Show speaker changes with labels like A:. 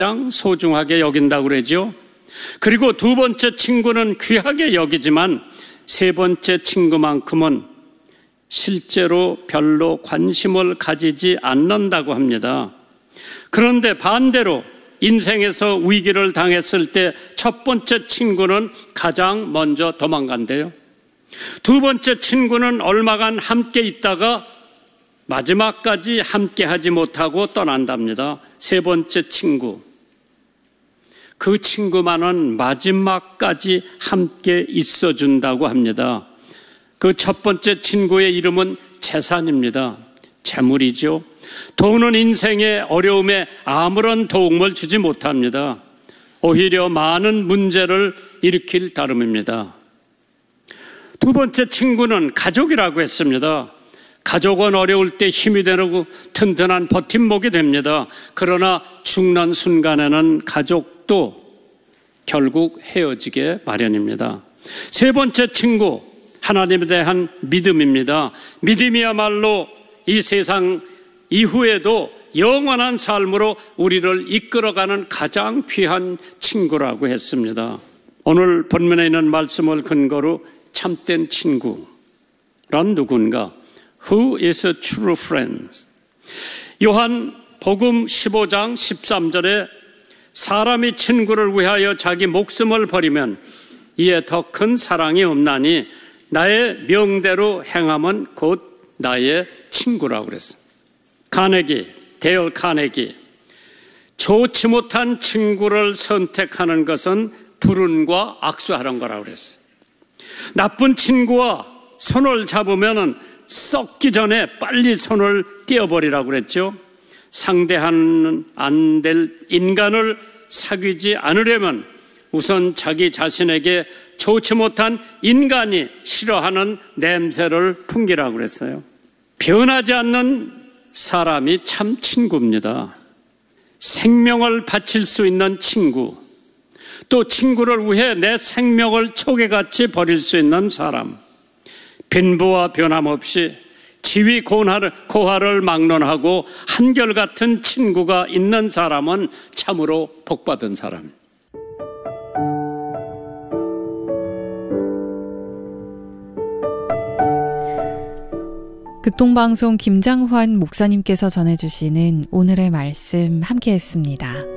A: 가장 소중하게 여긴다고 그러죠. 그리고 두 번째 친구는 귀하게 여기지만 세 번째 친구만큼은 실제로 별로 관심을 가지지 않는다고 합니다. 그런데 반대로 인생에서 위기를 당했을 때 첫 번째 친구는 가장 먼저 도망간대요. 두 번째 친구는 얼마간 함께 있다가 마지막까지 함께 하지 못하고 떠난답니다. 세 번째 친구, 그 친구만은 마지막까지 함께 있어준다고 합니다. 그 첫 번째 친구의 이름은 재산입니다. 재물이죠. 돈은 인생의 어려움에 아무런 도움을 주지 못합니다. 오히려 많은 문제를 일으킬 따름입니다. 두 번째 친구는 가족이라고 했습니다. 가족은 어려울 때 힘이 되고 튼튼한 버팀목이 됩니다. 그러나 죽는 순간에는 가족도 결국 헤어지게 마련입니다. 세 번째 친구, 하나님에 대한 믿음입니다. 믿음이야말로 이 세상 이후에도 영원한 삶으로 우리를 이끌어가는 가장 귀한 친구라고 했습니다. 오늘 본문에 있는 말씀을 근거로 참된 친구란 누군가? Who is a true friend? 요한 복음 15장 13절에 사람이 친구를 위하여 자기 목숨을 버리면 이에 더 큰 사랑이 없나니 나의 명대로 행함은 곧 나의 친구라고 그랬어요. 데일 카네기, 좋지 못한 친구를 선택하는 것은 불운과 악수하는 거라고 그랬어요. 나쁜 친구와 손을 잡으면 썩기 전에 빨리 손을 떼어버리라고 그랬죠. 상대하는 안 될 인간을 사귀지 않으려면 우선 자기 자신에게 좋지 못한 인간이 싫어하는 냄새를 풍기라고 그랬어요. 변하지 않는 사람이 참 친구입니다. 생명을 바칠 수 있는 친구, 또 친구를 위해 내 생명을 초계같이 버릴 수 있는 사람, 빈부와 변함없이 지위 고하를 막론하고 한결같은 친구가 있는 사람은 참으로 복받은 사람.
B: 극동방송 김장환 목사님께서 전해주시는 오늘의 말씀 함께했습니다.